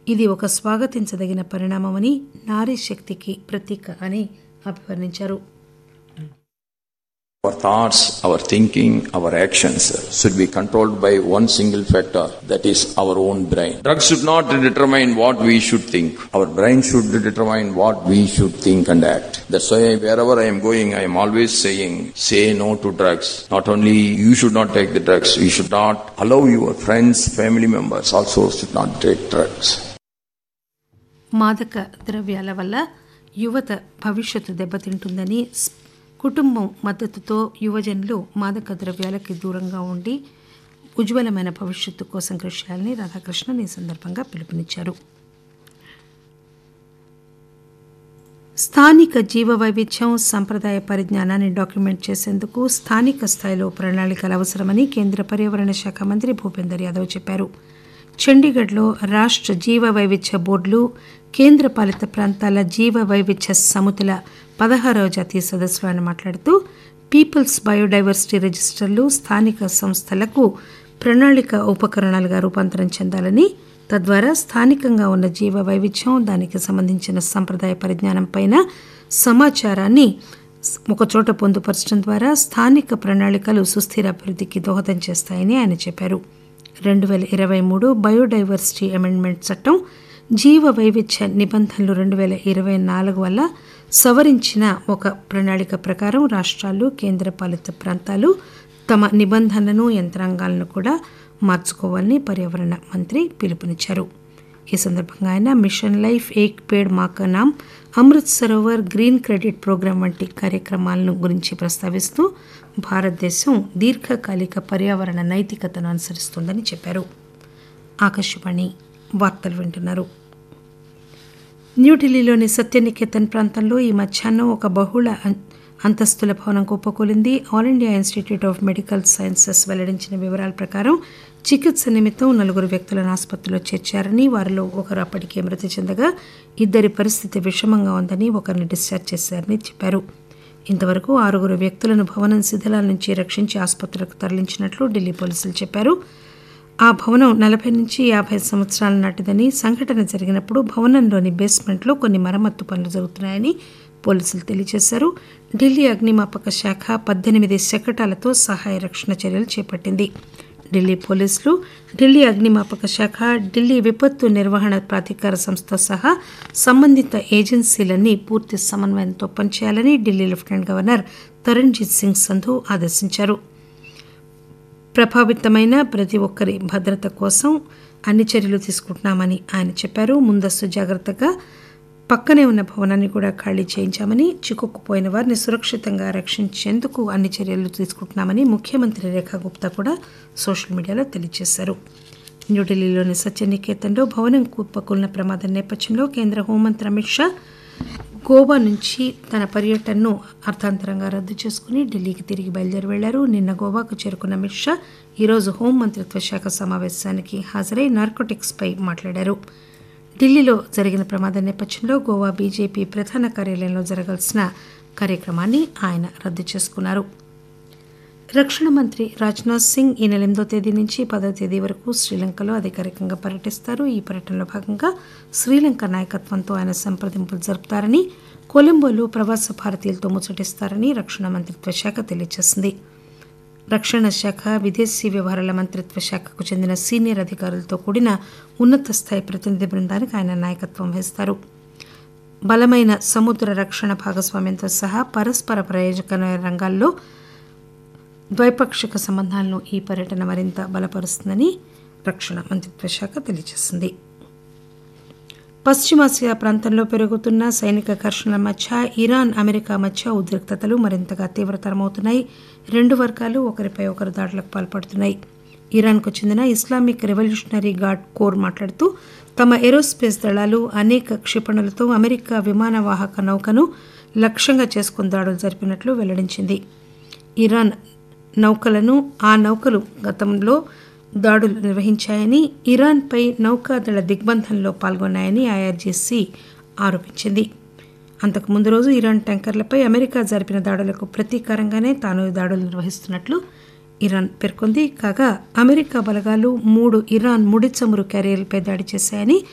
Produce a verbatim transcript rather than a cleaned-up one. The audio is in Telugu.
ఇది ఒక స్వాగతించదగిన పరిణామమని, నారీ శక్తికి ప్రతీక అని అభివర్ణించారు. Our thoughts, our thinking, our actions should be controlled by one single factor, that is our own brain. Drugs should not determine what we should think. Our brain should determine what we should think and act. That's why wherever I am going, I am always saying, say no to drugs. Not only you should not take the drugs, you should not allow your friends, family members also should not take drugs. మాదక ద్రవ్యాల వల్ల యువత భవిష్యత్తు దెబ్బతింటుందని, కుటుంబం మద్దతుతో యువజనులు మాదక ద్రవ్యాలకి దూరంగా ఉండి ఉజ్వలమైన భవిష్యత్తు కోసం కృషి చేయాలని రాధాకృష్ణన్ ఈ సందర్భంగా పిలుపునిచ్చారు. స్థానిక జీవ వైవిధ్యం, సంప్రదాయ పరిజ్ఞానాన్ని డాక్యుమెంట్ చేసేందుకు స్థానిక స్థాయిలో ప్రణాళికలు అవసరమని కేంద్ర పర్యావరణ శాఖ మంత్రి భూపేందర్ యాదవ్ చెప్పారు. చండీగఢ్లో రాష్ట్ర జీవ వైవిధ్య బోర్డులు, కేంద్ర పాలిత ప్రాంతాల జీవ వైవిధ్య సమితుల పదహారవ జాతీయ సదస్సులో ఆయన మాట్లాడుతూ పీపుల్స్ బయోడైవర్సిటీ రిజిస్టర్లు స్థానిక సంస్థలకు ప్రణాళిక ఉపకరణాలుగా రూపాంతరం చెందాలని, తద్వారా స్థానికంగా ఉన్న జీవ వైవిధ్యం, దానికి సంబంధించిన సంప్రదాయ పరిజ్ఞానంపైన సమాచారాన్ని ఒకచోట పొందుపరచడం ద్వారా స్థానిక ప్రణాళికలు సుస్థిర అభివృద్ధికి దోహదం చేస్తాయని ఆయన చెప్పారు. రెండు వేల ఇరవై మూడు బయోడైవర్సిటీ అమెండ్మెంట్ చట్టం జీవ వైవిధ్య నిబంధనలు రెండు వేల ఇరవై నాలుగు వల్ల సవరించిన ఒక ప్రణాళిక ప్రకారం రాష్ట్రాలు, కేంద్ర పాలిత ప్రాంతాలు తమ నిబంధనలను, యంత్రాంగాలను కూడా మార్చుకోవాలని పర్యావరణ మంత్రి పిలుపునిచ్చారు. ఈ సందర్భంగా ఆయన మిషన్ లైఫ్, ఏక్ పేడ్ మా కా నామ్, Amrit Sarovar, green credit programme వంటి కార్యక్రమాలను గురించి ప్రస్తావిస్తూ భారతదేశం దీర్ఘకాలిక పర్యావరణ నైతికతను అనుసరిస్తోందని చెప్పారు. ఆకాశవాణి వార్తలు వింటున్నారు. న్యూఢిల్లీలోని సత్యనికేతన్ ప్రాంతంలో ఈ మధ్యాహ్నం ఒక బహుళ అంతస్తుల భవనం కుప్పకూలింది. All India institute of medical sciences వెల్లడించిన వివరాల ప్రకారం చికిత్స నిమిత్తం నలుగురు వ్యక్తులను ఆసుపత్రిలో చేర్చారని, వారిలో ఒకరు అప్పటికే మృతి చెందగా ఇద్దరి పరిస్థితి విషమంగా ఉందని, ఒకరిని డిశ్చార్జ్ చేశారని చెప్పారు. ఇంతవరకు ఆరుగురు వ్యక్తులను భవనం శిథిలాల నుంచి రక్షించి ఆసుపత్రులకు తరలించినట్లు ఢిల్లీ పోలీసులు చెప్పారు. ఆ భవనం నలభై నుంచి యాభై సంవత్సరాల నాటిదని, సంఘటన జరిగినప్పుడు భవనంలోని బేస్మెంట్లో కొన్ని మరమ్మత్తు పనులు జరుగుతున్నాయని పోలీసులు తెలియజేశారు. ఢిల్లీ అగ్నిమాపక శాఖ పద్దెనిమిది శకటాలతో సహాయ రక్షణ చర్యలు చేపట్టింది. ఢిల్లీ పోలీసులు, ఢిల్లీ అగ్నిమాపక శాఖ, ఢిల్లీ విపత్తు నిర్వహణ ప్రాధికార సంస్థ సహా సంబంధిత ఏజెన్సీలన్నీ పూర్తి సమన్వయంతో పనిచేయాలని ఢిల్లీ లెఫ్టినెంట్ గవర్నర్ తరణ్జీత్ సింగ్ సంధు ఆదేశించారు. ప్రభావితమైన ప్రతి ఒక్కరి భద్రత కోసం అన్ని చర్యలు తీసుకుంటున్నామని ఆయన చెప్పారు. ముందస్తు జాగ్రత్తగా పక్కనే ఉన్న భవనాన్ని కూడా ఖాళీ చేయించామని, చిక్కుకుపోయిన వారిని సురక్షితంగా రక్షించేందుకు అన్ని చర్యలు తీసుకుంటున్నామని ముఖ్యమంత్రి రేఖా గుప్తా కూడా సోషల్ మీడియాలో తెలియజేశారు. న్యూఢిల్లీలోని సత్యనికేతన్లో భవనం కుప్పకూలిన ప్రమాదం నేపథ్యంలో కేంద్ర హోంమంత్రి అమిత్ షా గోవా నుంచి తన పర్యటనను అర్థాంతరంగా రద్దు చేసుకుని ఢిల్లీకి తిరిగి బయలుదేరి వెళ్లారు. నిన్న గోవాకు చేరుకున్న అమిత్ షా ఈరోజు హోంమంత్రిత్వ శాఖ సమావేశానికి హాజరై నార్కోటిక్స్ పై మాట్లాడారు. ఢిల్లీలో జరిగిన ప్రమాదం నేపథ్యంలో గోవా బీజేపీ ప్రధాన కార్యాలయంలో జరగాల్సిన కార్యక్రమాన్ని ఆయన రద్దు చేసుకున్నారు. రక్షణ మంత్రి రాజ్నాథ్ సింగ్ ఈ నెల ఎనిమిదో తేదీ నుంచి పదో తేదీ వరకు శ్రీలంకలో అధికారికంగా పర్యటిస్తారు. ఈ పర్యటనలో భాగంగా శ్రీలంక నాయకత్వంతో ఆయన సంప్రదింపులు జరుపుతారని, కొలంబోలో ప్రవాస భారతీయులతో ముచ్చటిస్తారని రక్షణ మంత్రిత్వ శాఖ తెలియజేసింది. రక్షణ శాఖ, విదేశీ వ్యవహారాల మంత్రిత్వ శాఖకు చెందిన సీనియర్ అధికారులతో కూడిన ఉన్నత స్థాయి ప్రతినిధి బృందానికి ఆయన నాయకత్వం వహిస్తారు. బలమైన సముద్ర రక్షణ భాగస్వామ్యంతో సహా పరస్పర ప్రయోజకమైన రంగాల్లో ద్వైపాక్షిక సంబంధాలను ఈ పర్యటన మరింత బలపరుస్తుందని రక్షణ మంత్రిత్వ శాఖ తెలియజేసింది. పశ్చిమాసియా ప్రాంతంలో పెరుగుతున్న సైనిక ఘర్షణల మధ్య ఇరాన్, అమెరికా మధ్య ఉద్రిక్తతలు మరింతగా తీవ్రతరమవుతున్నాయి. రెండు వర్గాలు ఒకరిపై ఒకరు దాడులకు పాల్పడుతున్నాయి. ఇరాన్కు చెందిన ఇస్లామిక్ రెవల్యూషనరీ గార్డ్ కోర్ మాట్లాడుతూ తమ ఏరోస్పేస్ దళాలు అనేక క్షిపణులతో అమెరికా విమాన వాహక నౌకను లక్ష్యంగా చేసుకుని దాడులు జరిపినట్లు వెల్లడించింది. ఇరాన్ నౌకలను ఆ నౌకలు గతంలో దాడులు నిర్వహించాయని, ఇరాన్పై నౌకాదళ దిగ్బంధంలో పాల్గొన్నాయని ఐఆర్జీసీ ఆరోపించింది. అంతకు ముందు రోజు ఇరాన్ ట్యాంకర్లపై అమెరికా జరిపిన దాడులకు ప్రతీకారంగానే తాను దాడులు నిర్వహిస్తున్నట్లు ఇరాన్ పేర్కొంది. కాగా అమెరికా బలగాలు మూడు ఇరాన్ ముడి చమురు క్యారియర్లపై దాడి చేశాయని